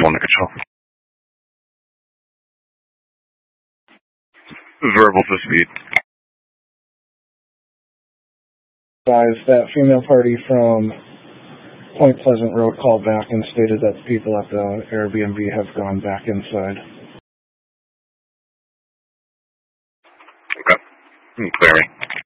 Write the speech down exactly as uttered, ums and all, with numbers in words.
one to control. Verbal to speed. Guys, that female party from Point Pleasant Road called back and stated that the people at the Airbnb have gone back inside. Okay. Clear me.